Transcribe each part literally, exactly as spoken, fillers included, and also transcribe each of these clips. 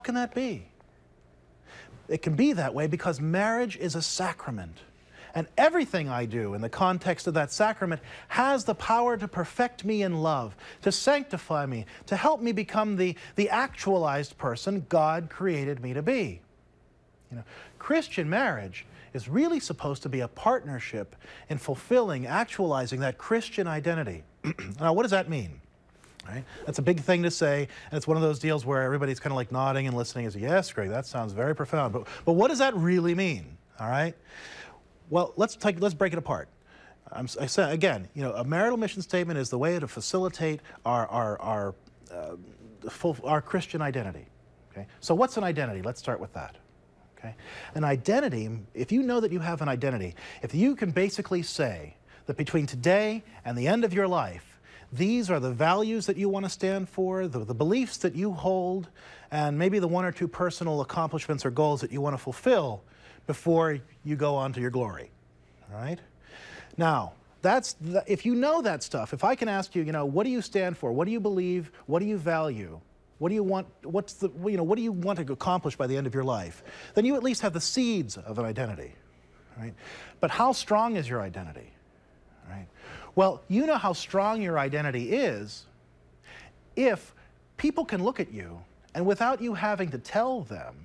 can that be? It can be that way because marriage is a sacrament. And everything I do in the context of that sacrament has the power to perfect me in love, to sanctify me, to help me become the, the actualized person God created me to be. You know, Christian marriage is really supposed to be a partnership in fulfilling, actualizing that Christian identity. Now, what does that mean? Right? That's a big thing to say, and it's one of those deals where everybody's kind of like nodding and listening as, yes, Greg, that sounds very profound. But, but what does that really mean? All right? Well, let's take, let's break it apart. I'm, I said again, you know, a marital mission statement is the way to facilitate our our our, uh, full, our Christian identity. Okay, so what's an identity? Let's start with that. Okay, an identity. If you know that you have an identity, if you can basically say that between today and the end of your life, these are the values that you want to stand for, the, the beliefs that you hold, and maybe the one or two personal accomplishments or goals that you want to fulfill before you go on to your glory, all right? Now, that's the, if you know that stuff, if I can ask you, you know, what do you stand for? What do you believe? What do you value? What do you want, what's the, you know, what do you want to accomplish by the end of your life? Then you at least have the seeds of an identity, right? But how strong is your identity, right? Well, you know how strong your identity is if people can look at you and without you having to tell them,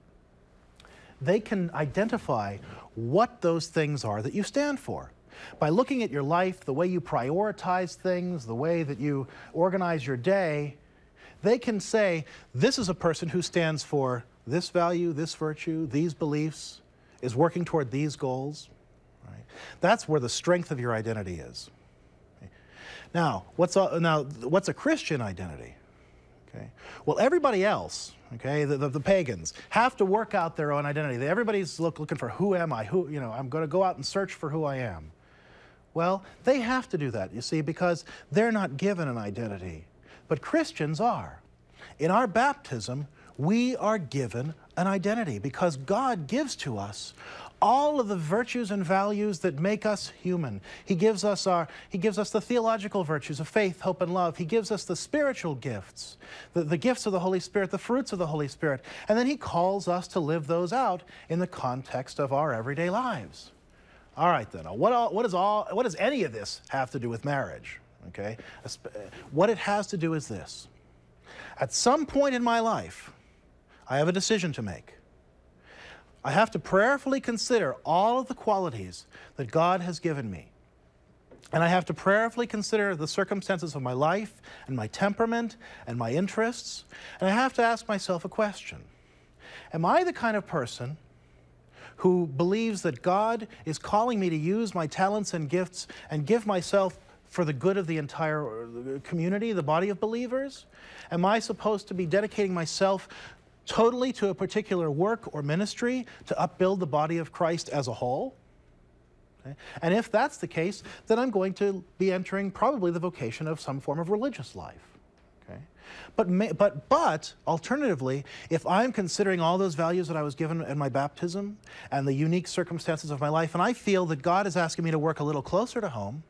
they can identify what those things are that you stand for. By looking at your life, the way you prioritize things, the way that you organize your day, they can say, this is a person who stands for this value, this virtue, these beliefs, is working toward these goals. Right? That's where the strength of your identity is. Okay. Now, what's a, now, what's a Christian identity? Okay. Well, everybody else, okay, the, the, the pagans, have to work out their own identity. Everybody's look, looking for who am I? Who, you know, I'm going to go out and search for who I am. Well, they have to do that, you see, because they're not given an identity. But Christians are. In our baptism, we are given an identity because God gives to us all of the virtues and values that make us human. He gives us our, he gives us the theological virtues of faith, hope, and love. He gives us the spiritual gifts, the, the gifts of the Holy Spirit, the fruits of the Holy Spirit. And then he calls us to live those out in the context of our everyday lives. All right, then, what, all, what, is all, what does any of this have to do with marriage? Okay? What it has to do is this. At some point in my life, I have a decision to make. I have to prayerfully consider all of the qualities that God has given me. And I have to prayerfully consider the circumstances of my life and my temperament and my interests. And I have to ask myself a question. Am I the kind of person who believes that God is calling me to use my talents and gifts and give myself for the good of the entire community, the body of believers? Am I supposed to be dedicating myself totally to a particular work or ministry to upbuild the body of Christ as a whole? Okay. And if that's the case, then I'm going to be entering probably the vocation of some form of religious life. Okay. But, may, but, but alternatively, if I'm considering all those values that I was given in my baptism and the unique circumstances of my life, and I feel that God is asking me to work a little closer to home,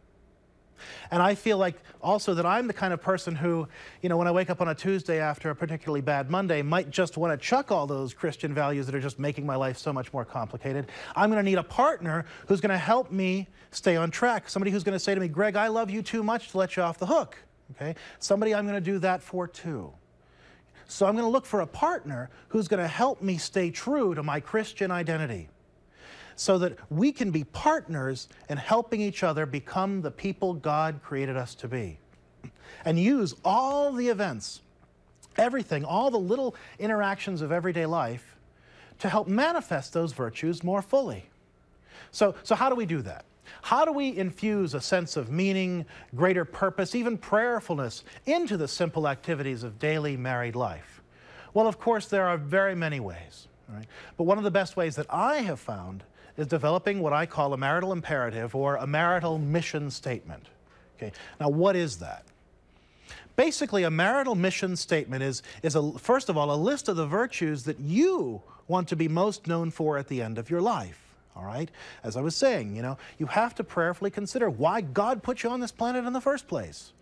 and I feel like also that I'm the kind of person who, you know, when I wake up on a Tuesday after a particularly bad Monday, might just want to chuck all those Christian values that are just making my life so much more complicated. I'm going to need a partner who's going to help me stay on track. Somebody who's going to say to me, Greg, I love you too much to let you off the hook. Okay? Somebody I'm going to do that for too. So I'm going to look for a partner who's going to help me stay true to my Christian identity, so that we can be partners in helping each other become the people God created us to be. And use all the events, everything, all the little interactions of everyday life to help manifest those virtues more fully. So, so how do we do that? How do we infuse a sense of meaning, greater purpose, even prayerfulness into the simple activities of daily married life? Well, of course, there are very many ways. Right? But one of the best ways that I have found is developing what I call a marital imperative or a marital mission statement. Okay. Now, what is that? Basically, a marital mission statement is, is a, first of all, a list of the virtues that you want to be most known for at the end of your life. All right? As I was saying, you know, you have to prayerfully consider why God put you on this planet in the first place.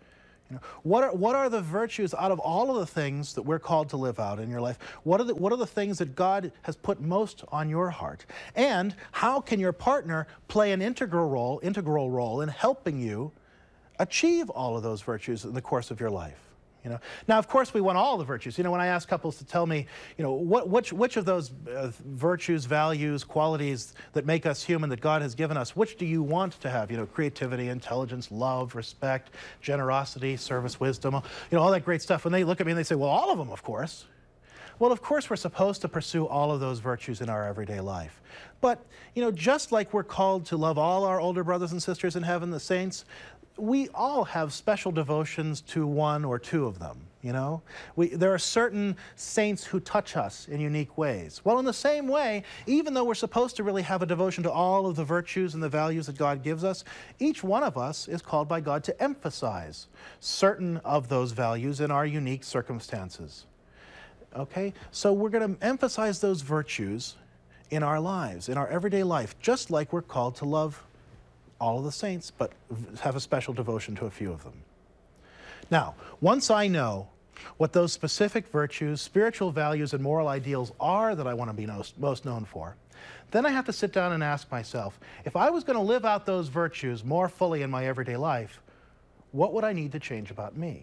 You know, what are, what are the virtues out of all of the things that we're called to live out in your life? What are the, what are the things that God has put most on your heart? And how can your partner play an integral role, integral role in helping you achieve all of those virtues in the course of your life? You know? Now, of course, we want all the virtues. You know, when I ask couples to tell me, you know, what, which, which of those uh, virtues, values, qualities that make us human, that God has given us, which do you want to have? You know, creativity, intelligence, love, respect, generosity, service, wisdom, you know, all that great stuff. When they look at me and they say, well, all of them, of course. Well, of course, we're supposed to pursue all of those virtues in our everyday life. But, you know, just like we're called to love all our older brothers and sisters in heaven, the saints, we all have special devotions to one or two of them, you know? We, there are certain saints who touch us in unique ways. Well, in the same way, even though we're supposed to really have a devotion to all of the virtues and the values that God gives us, each one of us is called by God to emphasize certain of those values in our unique circumstances. Okay? So we're going to emphasize those virtues in our lives, in our everyday life, just like we're called to love all of the saints, but have a special devotion to a few of them. Now, once I know what those specific virtues, spiritual values, and moral ideals are that I want to be most known for, then I have to sit down and ask myself, if I was going to live out those virtues more fully in my everyday life, what would I need to change about me?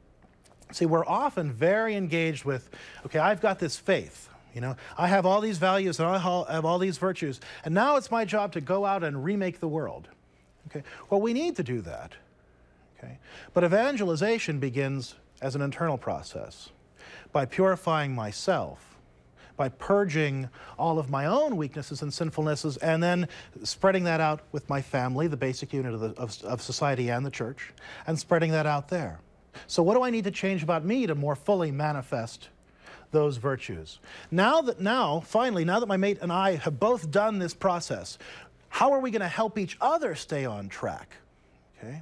See, we're often very engaged with, okay, I've got this faith. You know, I have all these values and I have all these virtues, and now it's my job to go out and remake the world. Okay, well, we need to do that. Okay, but evangelization begins as an internal process, by purifying myself, by purging all of my own weaknesses and sinfulnesses, and then spreading that out with my family, the basic unit of, the, of, of society and the church, and spreading that out there. So what do I need to change about me to more fully manifest those virtues? Now that, now, finally, now that my mate and I have both done this process, how are we going to help each other stay on track? Okay?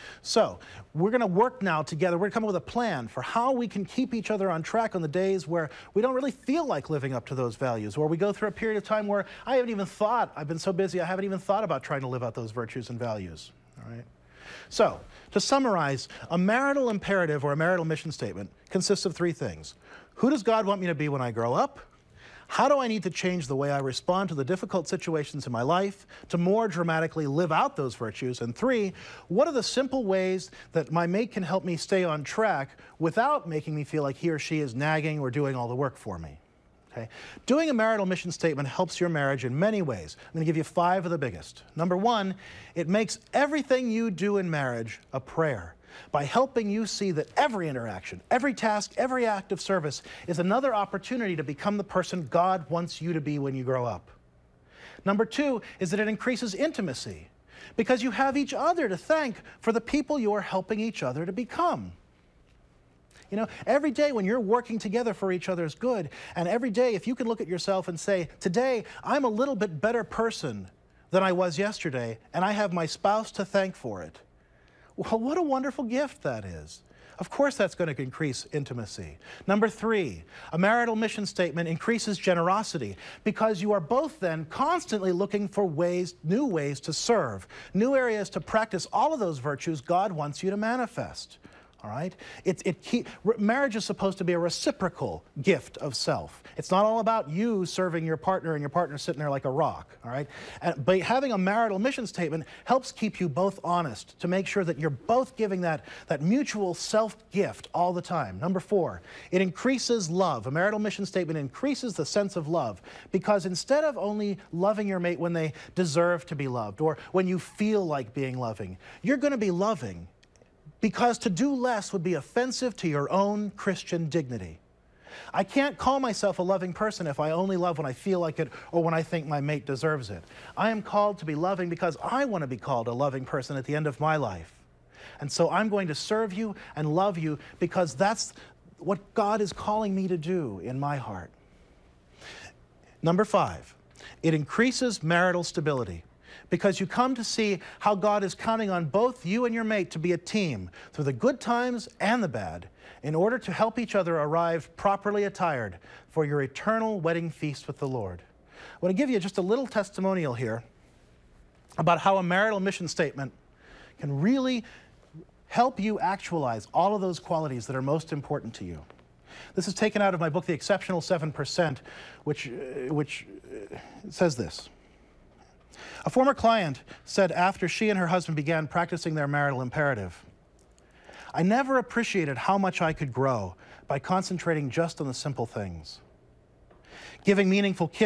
So, we're going to work now together. We're going to come up with a plan for how we can keep each other on track on the days where we don't really feel like living up to those values, or we go through a period of time where I haven't even thought, I've been so busy, I haven't even thought about trying to live out those virtues and values. All right? So, to summarize, a marital imperative or a marital mission statement consists of three things. Who does God want me to be when I grow up? How do I need to change the way I respond to the difficult situations in my life to more dramatically live out those virtues? And three, what are the simple ways that my mate can help me stay on track without making me feel like he or she is nagging or doing all the work for me? Okay? Doing a marital mission statement helps your marriage in many ways. I'm going to give you five of the biggest. Number one, it makes everything you do in marriage a prayer, by helping you see that every interaction, every task, every act of service is another opportunity to become the person God wants you to be when you grow up. Number two is that it increases intimacy, because you have each other to thank for the people you are helping each other to become. You know, every day when you're working together for each other's good, and every day if you can look at yourself and say, today I'm a little bit better person than I was yesterday, and I have my spouse to thank for it. Well, what a wonderful gift that is. Of course that's going to increase intimacy. Number three, a marital mission statement increases generosity, because you are both then constantly looking for ways, new ways to serve, new areas to practice all of those virtues God wants you to manifest. All right? It, it keep, marriage is supposed to be a reciprocal gift of self. It's not all about you serving your partner and your partner sitting there like a rock. All right? And, but having a marital mission statement helps keep you both honest, to make sure that you're both giving that, that mutual self-gift all the time. Number four, it increases love. A marital mission statement increases the sense of love, because instead of only loving your mate when they deserve to be loved or when you feel like being loving, you're going to be loving, because to do less would be offensive to your own Christian dignity. I can't call myself a loving person if I only love when I feel like it or when I think my mate deserves it. I am called to be loving because I want to be called a loving person at the end of my life. And so I'm going to serve you and love you because that's what God is calling me to do in my heart. Number five, it increases marital stability, because you come to see how God is counting on both you and your mate to be a team through the good times and the bad, in order to help each other arrive properly attired for your eternal wedding feast with the Lord. I want to give you just a little testimonial here about how a marital mission statement can really help you actualize all of those qualities that are most important to you. This is taken out of my book, The Exceptional seven percent, which, uh, which uh, says this. A former client said after she and her husband began practicing their marital imperative, "I never appreciated how much I could grow by concentrating just on the simple things. Giving meaningful kisses